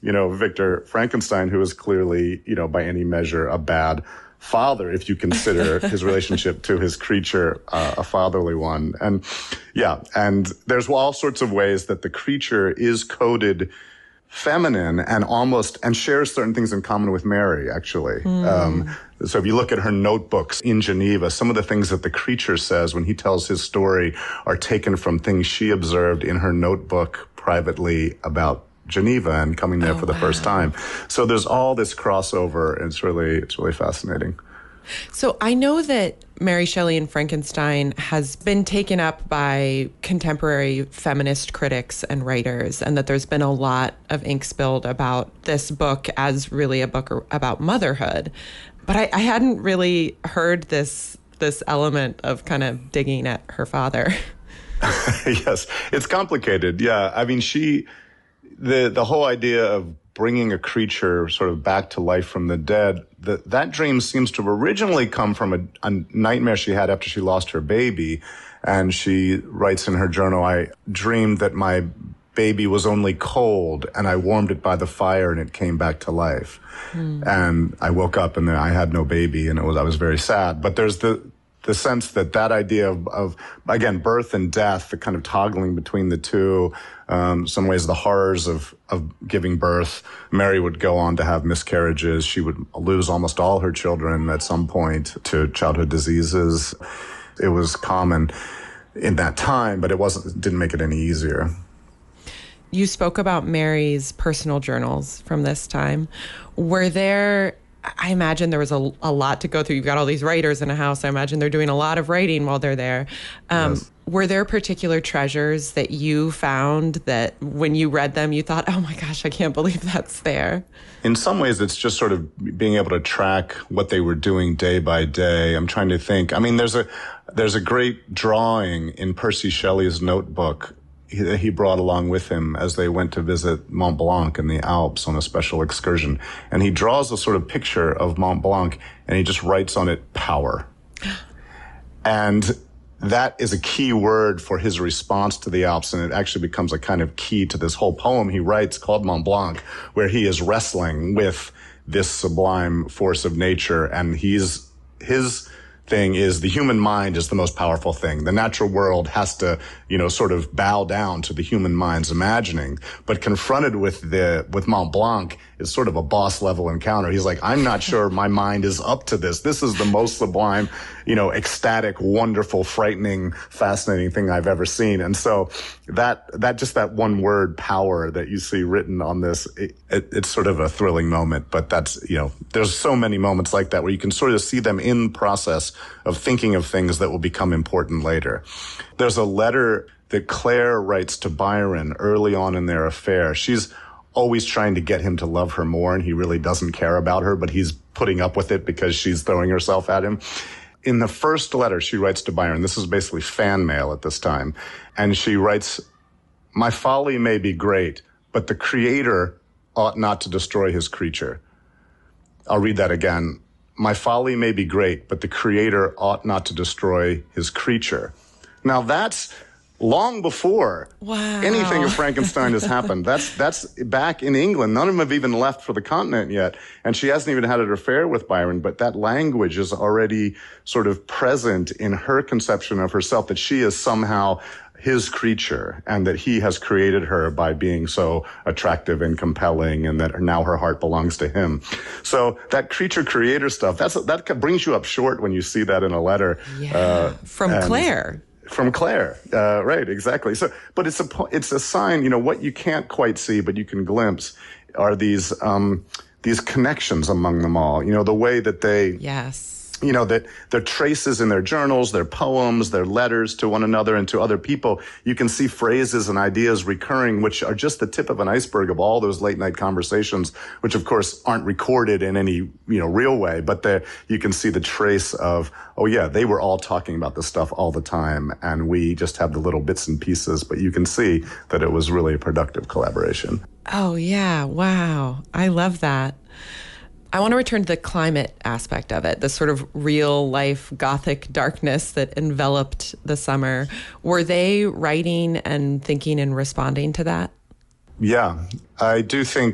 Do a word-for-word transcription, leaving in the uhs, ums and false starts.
you know, Victor Frankenstein, who is clearly, you know, by any measure, a bad father, if you consider his relationship to his creature uh, a fatherly one. And yeah, and there's all sorts of ways that the creature is coded feminine and almost, and shares certain things in common with Mary, actually. Mm. Um, so if you look at her notebooks in Geneva, some of the things that the creature says when he tells his story are taken from things she observed in her notebook privately about Geneva and coming there oh, for the wow. first time. So there's all this crossover, and it's really, it's really fascinating. So I know that Mary Shelley and Frankenstein has been taken up by contemporary feminist critics and writers, and that there's been a lot of ink spilled about this book as really a book about motherhood. But I, I hadn't really heard this this element of kind of digging at her father. Yes, it's complicated. Yeah, I mean, she, the the whole idea of bringing a creature sort of back to life from the dead, the, that dream seems to have originally come from a, a nightmare she had after she lost her baby. And she writes in her journal, I dreamed that my baby was only cold and I warmed it by the fire and it came back to life. Mm. And I woke up and I had no baby, and it was, I was very sad. But there's the, the sense that that idea of, of, again, birth and death, the kind of toggling between the two, um, some ways the horrors of, of giving birth. Mary would go on to have miscarriages. She would lose almost all her children at some point to childhood diseases. It was common in that time, but it wasn't, it didn't make it any easier. You spoke about Mary's personal journals from this time. Were there, I imagine there was a, a lot to go through. You've got all these writers in a house. I imagine they're doing a lot of writing while they're there. Um, yes. Were there particular treasures that you found that when you read them, you thought, oh my gosh, I can't believe that's there? In some ways, it's just sort of being able to track what they were doing day by day. I'm trying to think. I mean, there's a, there's a great drawing in Percy Shelley's notebook he, he brought along with him as they went to visit Mont Blanc in the Alps on a special excursion. And he draws a sort of picture of Mont Blanc, and he just writes on it, power. And that is a key word for his response to the Alps, and it actually becomes a kind of key to this whole poem he writes called Mont Blanc, where he is wrestling with this sublime force of nature. And he's, his thing is the human mind is the most powerful thing. The natural world has to, you know, sort of bow down to the human mind's imagining. But confronted with the, with Mont Blanc is sort of a boss level encounter. He's like, I'm not sure my mind is up to this. This is the most sublime, you know, ecstatic, wonderful, frightening, fascinating thing I've ever seen. And so that, that just that one word, power, that you see written on this, it, it, it's sort of a thrilling moment. But that's, you know, there's so many moments like that where you can sort of see them in process of thinking of things that will become important later. There's a letter that Claire writes to Byron early on in their affair. She's always trying to get him to love her more, and he really doesn't care about her, but he's putting up with it because she's throwing herself at him. In the first letter she writes to Byron, this is basically fan mail at this time, and she writes, my folly may be great, but the Creator ought not to destroy his creature. I'll read that again. My folly may be great, but the Creator ought not to destroy his creature. Now that's long before wow. anything of Frankenstein has happened. That's that's back in England. None of them have even left for the continent yet. And she hasn't even had an affair with Byron, but that language is already sort of present in her conception of herself, that she is somehow his creature and that he has created her by being so attractive and compelling, and that now her heart belongs to him. So that creature creator stuff, that's that brings you up short when you see that in a letter. Yeah. Uh, From Claire. From Claire, uh, right, exactly. So, but it's a it's a sign, you know, what you can't quite see, but you can glimpse are these um, these connections among them all. You know, the way that they, yes, you know, that their traces in their journals, their poems, their letters to one another and to other people. You can see phrases and ideas recurring, which are just the tip of an iceberg of all those late night conversations, which of course aren't recorded in any, you know, real way, but there you can see the trace of, oh yeah, they were all talking about this stuff all the time, and we just have the little bits and pieces, but you can see that it was really a productive collaboration. Oh yeah, wow. I love that. I want to return to the climate aspect of it, the sort of real life Gothic darkness that enveloped the summer. Were they writing and thinking and responding to that? Yeah, I do think